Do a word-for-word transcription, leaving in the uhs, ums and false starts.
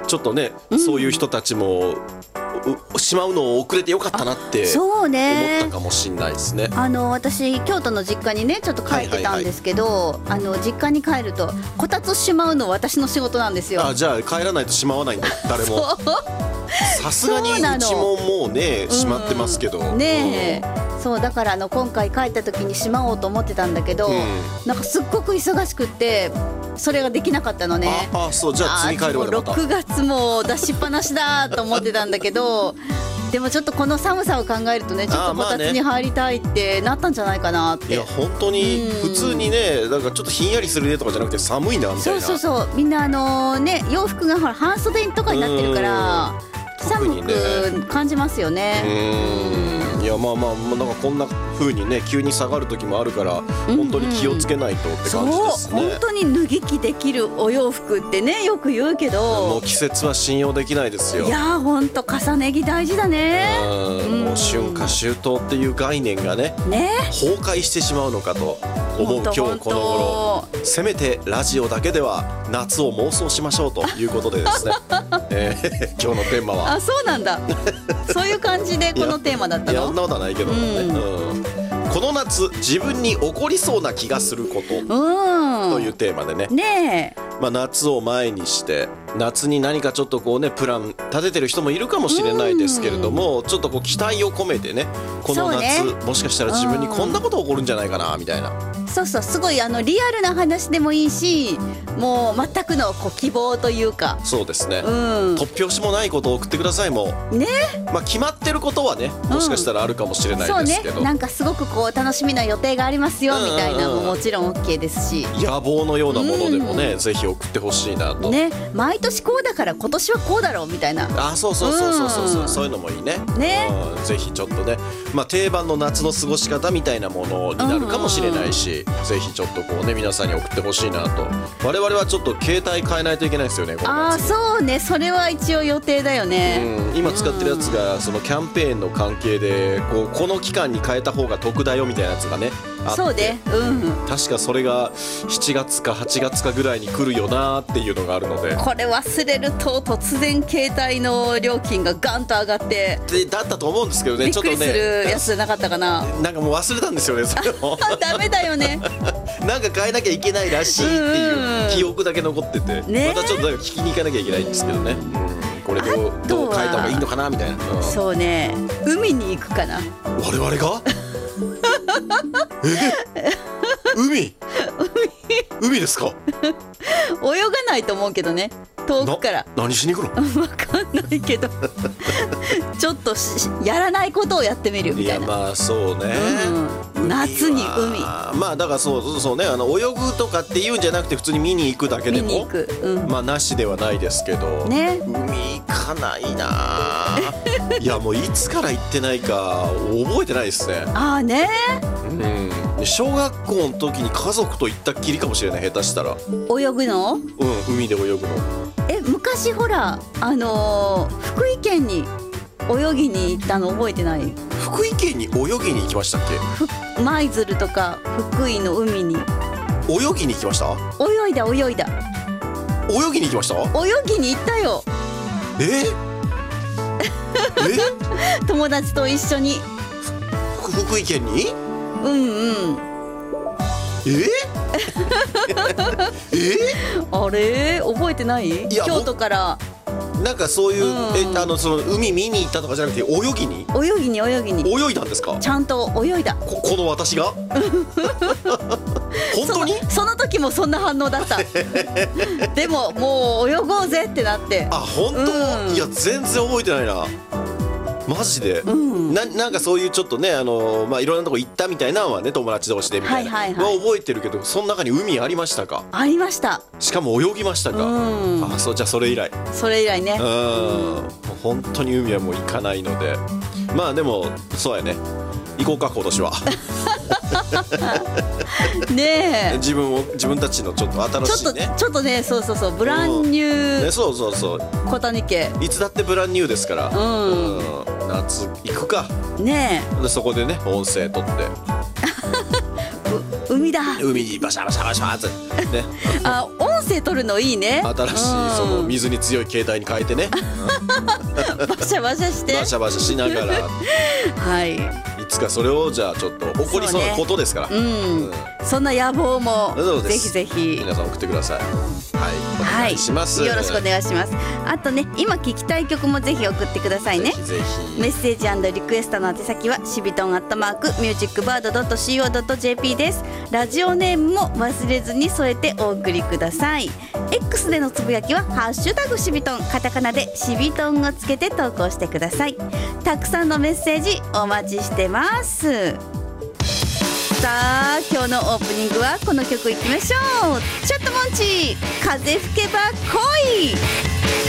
ちょっとね、うん、そういう人たちもしまうのを遅れてよかったなって思ったかもしれないですね。 あの私京都の実家にねちょっと帰ってたんですけど、はいはいはい、あの実家に帰るとこたつしまうの私の仕事なんですよ。 あ、じゃあ帰らないとしまわないんだ誰も。さすがにうちももうねしまってますけど、 うん、ねえ、うん、そうだからあの今回帰った時にしまおうと思ってたんだけど、うん、なんかすっごく忙しくってそれができなかったのね。 ああ、そう、じゃあ次帰るまでまたろくがつも出しっぱなしだと思ってたんだけどでもちょっとこの寒さを考えるとねちょっとこたつに入りたいってなったんじゃないかなって。 いや本当に普通にね、なんかちょっとひんやりするねとかじゃなくて寒いなみたいな。 そうそうそう、みんなあのね洋服がほら半袖とかになってるから寒く感じますよね。 うん、いやまあまあなんかこんな風にね急に下がる時もあるから本当に気をつけないとって感じですね。 そう、本当に脱ぎ着できるお洋服ってねよく言うけどもう季節は信用できないですよ。 いや本当重ね着大事だね。 うん、もう春夏秋冬っていう概念がねね崩壊してしまうのかと思う今日この頃、せめてラジオだけでは夏を妄想しましょうということでですね、えー、今日のテーマはあ、そうなんだそういう感じでこのテーマだったの。 いや、そんなことはないけどもね、うんうん、この夏自分に起こりそうな気がすることというテーマでね、 ねえ、 まあ、夏を前にして夏に何かちょっとこうねプラン立ててる人もいるかもしれないですけれども、ちょっとこう期待を込めてねこの夏、ね、もしかしたら自分にこんなこと起こるんじゃないかなみたいな。 そうそう、すごいあのリアルな話でもいいしもう全くのこう希望というか。 そうですね、 うん、 突拍子もないことを送ってください。もうね、まあ、決まってることはねもしかしたらあるかもしれないですけど、 そうね、なんかすごくこう楽しみな予定がありますよみたいなのももちろん OK ですし、 野望のようなものでもね、うん、ぜひ送ってほしいなとね。毎年こうだから今年はこうだろうみたいな。 あ、そうそうそうそうそうそう、うん、そういうのもいいね。 ね、 うん、ぜひちょっとね、まあ、定番の夏の過ごし方みたいなものになるかもしれないし、うん、ぜひちょっとこうね皆さんに送ってほしいなと。我々はちょっと携帯変えないといけないですよね。 ああ、そうね、それは一応予定だよね。 うん、今使ってるやつがそのキャンペーンの関係でこうこの期間に変えた方が得だよみたいなやつがねあって、 そうね、うん、 確かそれがしちがつかはちがつかぐらいに来るよなっていうのがあるので、 これ忘れると突然携帯の料金がガンと上がってでだったと思うんですけどね、 びっくりするやつじゃなかったかな。 なんかもう忘れたんですよねそれをダメだよねなんか変えなきゃいけないらしいっていう記憶だけ残ってて、ね、またちょっとなんか聞きに行かなきゃいけないんですけどね、うん、これどう、どう変えた方がいいのかなみたいな、うん、 そうね、海に行くかな我々がえ海海ですか泳がないと思うけどね、遠くから。 何しに行くの分かんないけどちょっとやらないことをやってみるみたいな。 いやまあそうね、 うん、夏に海、 まあだからそうそうそうね、あの泳ぐとかっていうんじゃなくて普通に見に行くだけでも見に行く、うん、 まあなしではないですけど、 ね、 海行かないないやもういつから行ってないか覚えてないですね。 ああね、 うん、小学校の時に家族と行ったっきりかもしれない、下手したら。 泳ぐの？ うん、海で泳ぐの。 え、昔ほらあのー、福井県に泳ぎに行ったの覚えてない？ 福井県に泳ぎに行きましたっけ？舞鶴とか福井の海に泳ぎに行きました？ 泳いだ泳いだ泳ぎに行きました？ 泳ぎに行ったよ。 ええ友達と一緒に福井県に？ うんうん。 ええあれ覚えてない？京都からなんかそういう、うん、えあのその海見に行ったとかじゃなくて泳ぎに泳ぎに泳ぎに泳いだんですか？ ちゃんと泳いだ。 こ, この私が本当にそ, その時もそんな反応だったでももう泳ごうぜってなって。 あ、本当、うん、いや全然覚えてないなマジで、うん、な, なんかそういうちょっとねあの、まあ、いろんなとこ行ったみたいなのはね友達同士でみたいな、はいはいはい、は覚えてるけど、その中に海ありましたか？ ありました。しかも泳ぎましたか？うん、あ、そう、じゃあそれ以来それ以来ね、 うん、もう本当に海はもう行かないので、まあでもそうやね、行こうか今年はねえ、 自分を自分たちのちょっと新しいね、 ちょっとちょっとね、そうそうそう、ブランニュー、 うんね、そうそうそう、 小谷家いつだってブランニューですから、うん、うん、夏行くかねえ、 でそこでね音声取って海だ海にバシャバシャバシャってねあ音声取るのいいね。 新しいその水に強い携帯に変えてねバシャバシャしてバシャバシャしながらはいいつかそれをじゃあちょっと起こりそうなことですから、 そうね、うんうん、そんな野望もぜひぜひ皆さん送ってください。はいお願いします、 はい、よろしくお願いします。あとね今聞きたい曲もぜひ送ってくださいね。 ぜひぜひメッセージ&リクエストの宛先はシビトンアットマークミュージックバードドットシーオードットジェーピー です。ラジオネームも忘れずに添えてお送りください。 X でのつぶやきはハッシュタグシビトンカタカナでシビトンをつけて投稿してください。たくさんのメッセージお待ちしてます。さあ今日のオープニングはこの曲いきましょう。チャットモンチー風吹けば恋。